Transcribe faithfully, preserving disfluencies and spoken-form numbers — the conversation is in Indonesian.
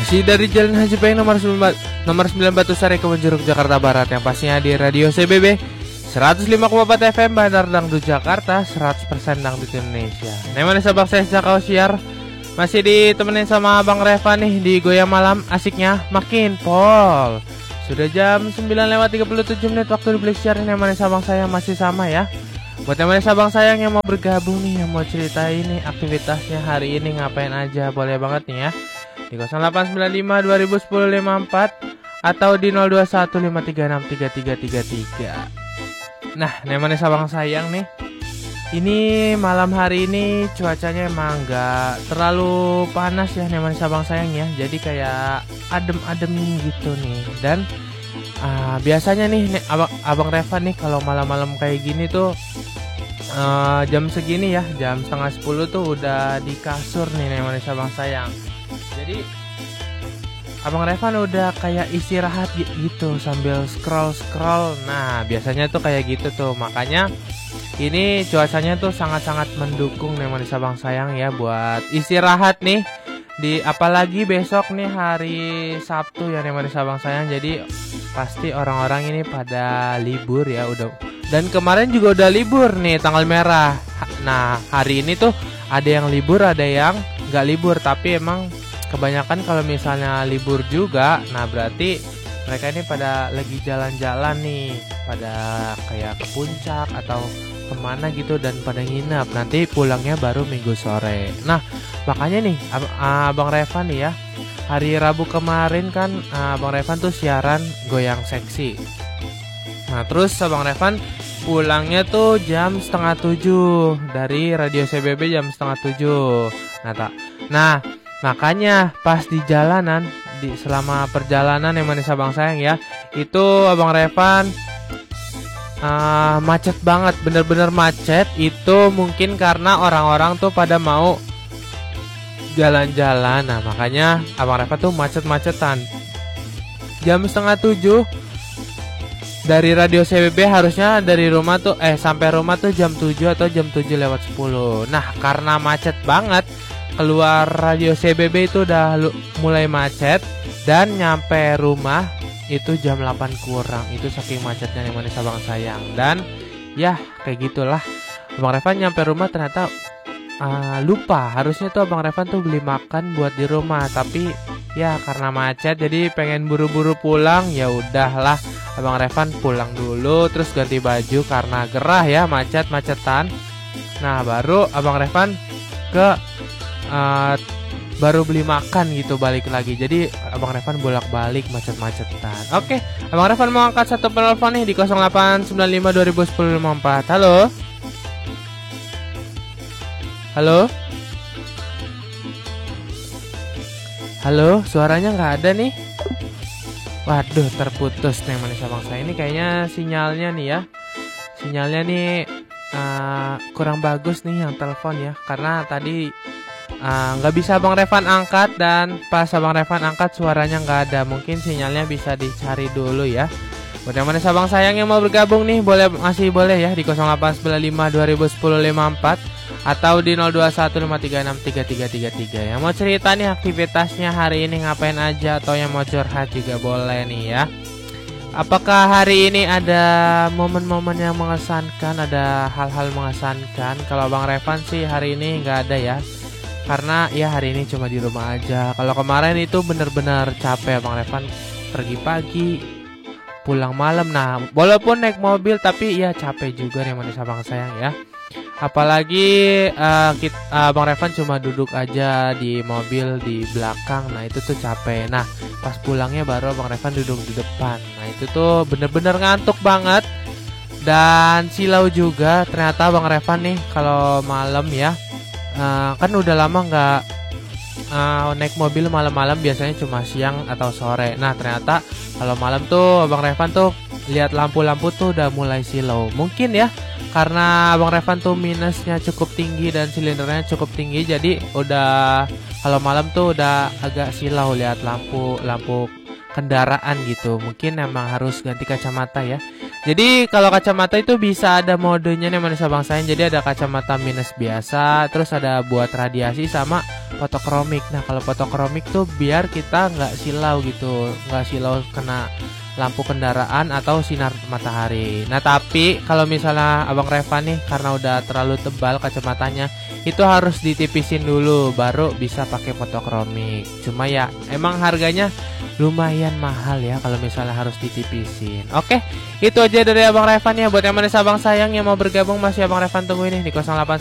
Masih dari Jalan Haji Peng nomor sembilan, nomor sembilan Batu Sari Kebonjeruk Jakarta Barat, yang pastinya di Radio C B B seratus lima koma empat F M Bandar Dangdut Jakarta, seratus persen Dangdut Indonesia. Nemane sabang saya Jakau Siar. Masih ditemenin sama Bang Reva nih di Goyang Malam, asiknya makin pol. Sudah jam sembilan lewat tiga puluh tujuh menit waktu di Blik Siar. Nemane sabang saya masih sama ya. Buat nemane sabang sayang yang mau bergabung nih, yang mau cerita ini aktivitasnya hari ini ngapain aja, boleh banget nih ya. Di nol delapan sembilan lima dua nol satu nol lima empat atau di nol dua satu lima tiga enam tiga tiga tiga tiga. Nah, nemane sabang sayang nih. Ini malam hari ini cuacanya emang gak terlalu panas ya nemane sabang sayang ya. Jadi kayak adem-adem gitu nih. Dan uh, biasanya nih ne- abang, abang Reva nih kalau malam-malam kayak gini tuh uh, jam segini ya, jam setengah sepuluh tuh udah di kasur nih nemane sabang sayang. Jadi Abang Revan udah kayak istirahat gitu sambil scroll-scroll. Nah, biasanya tuh kayak gitu tuh. Makanya ini cuacanya tuh sangat-sangat mendukung nemane sabang sayang ya buat istirahat nih. Di apalagi besok nih hari Sabtu ya nemane sabang sayang. Jadi pasti orang-orang ini pada libur ya udah. Dan kemarin juga udah libur nih tanggal merah. Nah, hari ini tuh ada yang libur, ada yang nggak libur, tapi emang kebanyakan kalau misalnya libur juga, nah berarti mereka ini pada lagi jalan-jalan nih, pada kayak ke puncak atau kemana gitu dan pada nginep. Nanti pulangnya baru minggu sore. Nah makanya nih ab- Abang Revan nih ya, hari Rabu kemarin kan Abang Revan tuh siaran Goyang Seksi. Nah terus Abang Revan pulangnya tuh jam setengah tujuh dari Radio C B B jam setengah tujuh. Nah tak, nah makanya pas di jalanan, di selama perjalanan yang manis abang sayang ya, itu Abang Revan uh, macet banget, bener-bener macet. Itu mungkin karena orang-orang tuh pada mau jalan-jalan. Nah makanya Abang Revan tuh macet-macetan. Jam setengah tujuh dari Radio C B B harusnya dari rumah tuh eh sampai rumah tuh jam tujuh atau jam tujuh lewat sepuluh. Nah karena macet banget, keluar Radio C B B itu udah lu, mulai macet, dan nyampe rumah itu jam delapan kurang. Itu saking macetnya yang manis abang sayang. Dan ya kayak gitulah, Abang Revan nyampe rumah ternyata uh, lupa. Harusnya tuh Abang Revan tuh beli makan buat di rumah, tapi ya karena macet jadi pengen buru-buru pulang. Ya udahlah, Abang Revan pulang dulu, terus ganti baju karena gerah ya, macet-macetan. Nah baru Abang Revan ke Uh, baru beli makan gitu, balik lagi. Jadi Abang Revan bolak-balik macet-macetan. Oke, Abang Revan mau angkat satu penelpon nih di nol delapan sembilan lima dua nol satu nol lima empat. Halo. Halo. Halo, suaranya nggak ada nih. Waduh, terputus nih manis abang saya. Ini kayaknya sinyalnya nih ya. Sinyalnya nih uh, kurang bagus nih yang telepon ya, karena tadi nggak uh, bisa Abang Revan angkat, dan pas Abang Revan angkat suaranya nggak ada. Mungkin sinyalnya bisa dicari dulu ya. Buat yang mana sabang sayang yang mau bergabung nih, boleh, masih boleh ya di nol delapan sembilan lima dua nol satu nol lima empat atau di nol dua satu lima tiga enam tiga tiga tiga tiga. Yang mau cerita nih aktivitasnya hari ini ngapain aja, atau yang mau curhat juga boleh nih ya. Apakah hari ini ada momen-momen yang mengesankan, ada hal-hal mengesankan? Kalau Bang Revan sih hari ini nggak ada ya, karena ya hari ini cuma di rumah aja. Kalau kemarin itu bener-bener capek Bang Revan, pergi pagi pulang malam. Nah walaupun naik mobil tapi ya capek juga nih manis abang sayang ya. Apalagi uh, kita, uh, Bang Revan cuma duduk aja di mobil di belakang. Nah itu tuh capek. Nah pas pulangnya baru Bang Revan duduk di depan. Nah itu tuh bener-bener ngantuk banget. Dan silau juga ternyata Bang Revan nih kalau malam ya, Uh, kan udah lama nggak uh, naik mobil malam-malam, biasanya cuma siang atau sore. Nah ternyata kalau malam tuh Abang Revan tuh lihat lampu-lampu tuh udah mulai silau. Mungkin ya karena Abang Revan tuh minusnya cukup tinggi dan silindernya cukup tinggi, jadi udah kalau malam tuh udah agak silau lihat lampu lampu kendaraan gitu. Mungkin emang harus ganti kacamata ya. Jadi kalau kacamata itu bisa ada modenya nih manis abang sayang. Jadi ada kacamata minus biasa, terus ada buat radiasi sama fotokromik. Nah kalau fotokromik tuh biar kita nggak silau gitu, nggak silau kena lampu kendaraan atau sinar matahari. Nah tapi kalau misalnya abang Reva nih karena udah terlalu tebal kacamatanya, itu harus ditipisin dulu baru bisa pakai fotokromik. Cuma ya emang harganya lumayan mahal ya kalau misalnya harus ditipisin. Oke, itu aja dari abang Revan ya. Buat yang manis abang sayang yang mau bergabung masih abang Revan tungguin nih di nol delapan